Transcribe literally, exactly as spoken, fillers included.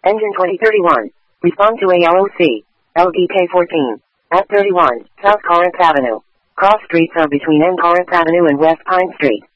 Engine twenty thirty-one. Respond to A L O C. L D K fourteen. At thirty-one, South Corinth Avenue. Cross streets are between N Corinth Avenue and West Pine Street.